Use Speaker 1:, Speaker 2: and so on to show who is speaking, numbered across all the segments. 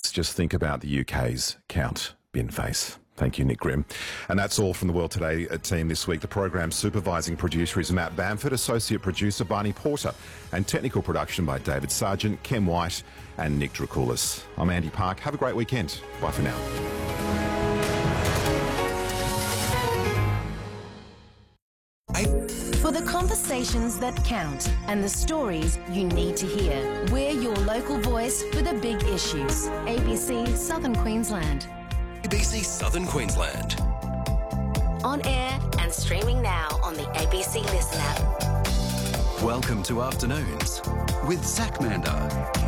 Speaker 1: Let's just think about the UK's Count Bin Face. Thank you, Nick Grimm. And that's all from the World Today team this week. The program's supervising producer is Matt Bamford, associate producer Barney Porter, and technical production by David Sargent, Ken White and Nick Dracoulis. I'm Andy Park. Have a great weekend. Bye for now.
Speaker 2: For the conversations that count and the stories you need to hear, we're your local voice for the big issues. ABC Southern Queensland.
Speaker 3: ABC Southern Queensland.
Speaker 2: On air and streaming now on the ABC Listen app.
Speaker 3: Welcome to Afternoons with Zach Mander.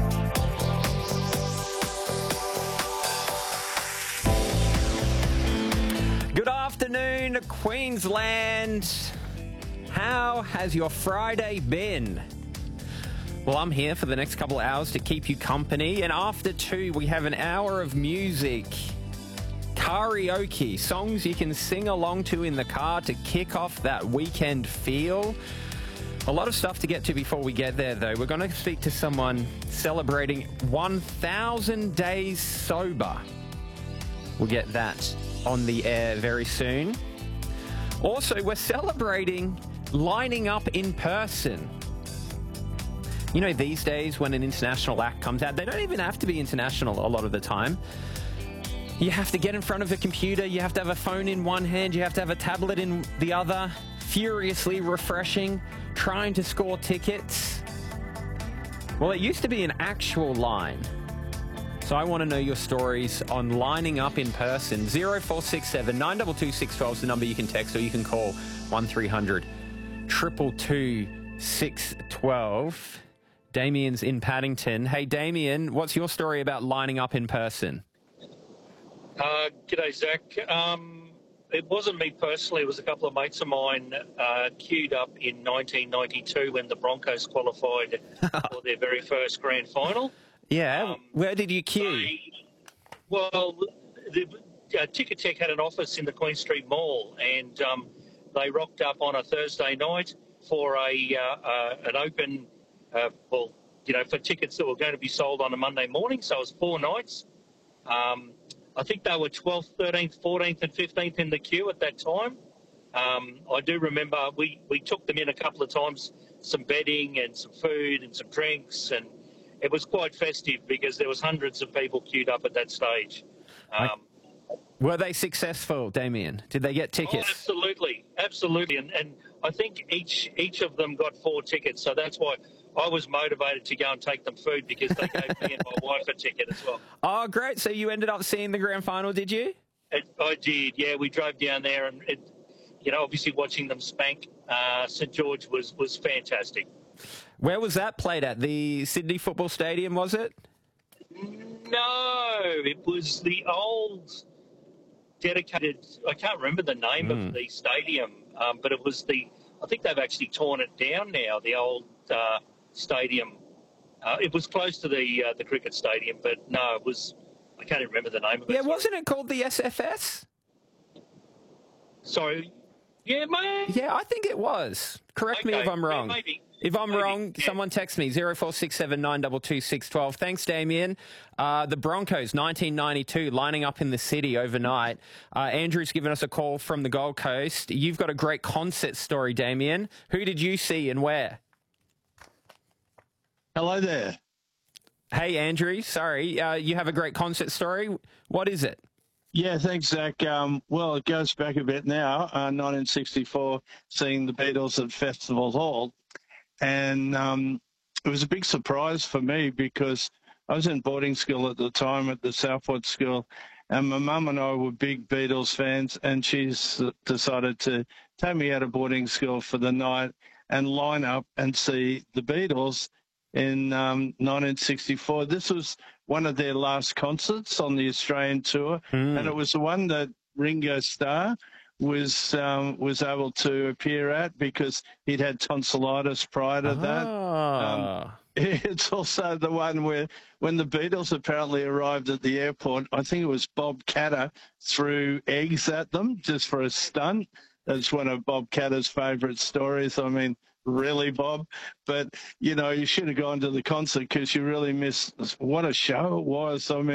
Speaker 4: Good afternoon, Queensland. How has your Friday been? Well, I'm here for the next couple of hours to keep you company, and after 2, we have an hour of music. Karaoke, songs you can sing along to in the car to kick off that weekend feel. A lot of stuff to get to before we get there, though. We're going to speak to someone celebrating 1,000 days sober. We'll get that on the air very soon. Also, we're celebrating lining up in person. You know, these days when an international act comes out, they don't even have to be international a lot of the time. You have to get in front of a computer, you have to have a phone in one hand, you have to have a tablet in the other, furiously refreshing, trying to score tickets. Well, it used to be an actual line. So I want to know your stories on lining up in person. 0467 922 612 is the number you can text, or you can call 1300 222 612. Damien's in Paddington. Hey, Damien, what's your story about lining up in person?
Speaker 5: G'day, Zach. It wasn't me personally. It was a couple of mates of mine queued up in 1992 when the Broncos qualified for their very first grand final.
Speaker 4: Yeah, where did you queue?
Speaker 5: The Ticketek had an office in the Queen Street Mall, and they rocked up on a Thursday night for an open, for tickets that were going to be sold on a Monday morning. So it was 4 nights. I think they were 12th, 13th, 14th and 15th in the queue at that time. I do remember we took them in a couple of times, some bedding and some food and some drinks, and it was quite festive because there was hundreds of people queued up at that stage.
Speaker 4: Were they successful, Damien? Did they get tickets?
Speaker 5: Oh, absolutely. And I think each of them got 4 tickets, so that's why I was motivated to go and take them food, because they gave me and my wife a ticket as well.
Speaker 4: Oh, great. So you ended up seeing the grand final, did you?
Speaker 5: I did, yeah. We drove down there and, obviously watching them spank St George was fantastic.
Speaker 4: Where was that played at? The Sydney Football Stadium, was it?
Speaker 5: No, it was the old dedicated, I can't remember the name of the stadium, but it was I think they've actually torn it down now, the old stadium. It was close to the cricket stadium, but no, it was, I can't even remember the name of it.
Speaker 4: Yeah, wasn't it called the SFS?
Speaker 5: Sorry. Yeah, mate.
Speaker 4: Yeah, I think it was. Correct me if I'm wrong.
Speaker 5: Yeah, maybe.
Speaker 4: If I'm wrong, someone text me, 0467 922 612. Thanks, Damien. The Broncos, 1992, lining up in the city overnight. Andrew's given us a call from the Gold Coast. You've got a great concert story, Damien. Who did you see and where?
Speaker 6: Hello there.
Speaker 4: Hey, Andrew. Sorry, you have a great concert story. What is it?
Speaker 6: Yeah, thanks, Zach. Well, it goes back a bit now, 1964, seeing the Beatles at Festival Hall. And it was a big surprise for me because I was in boarding school at the time at the Southwood School, and my mum and I were big Beatles fans, and she's decided to take me out of boarding school for the night and line up and see the Beatles in 1964. This was one of their last concerts on the Australian tour, and it was the one that Ringo Starr was able to appear at because he'd had tonsillitis prior to that. It's also the one where when the Beatles apparently arrived at the airport, I think it was Bob Catter threw eggs at them just for a stunt. That's one of Bob Catter's favourite stories. I mean, really, Bob? But, you know, you should have gone to the concert because you really missed what a show it was. I mean,